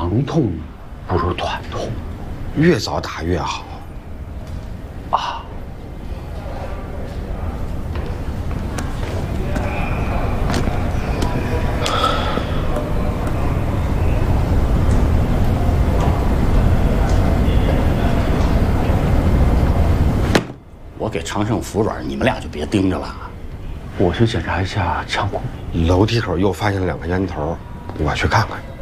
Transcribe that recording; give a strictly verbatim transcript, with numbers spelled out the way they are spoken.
长痛不如短痛， 越早打越好。 啊。 我给长胜服软，你们俩就别盯着了。 我去检查一下枪库。 楼梯口又发现了两颗烟头，我去看看。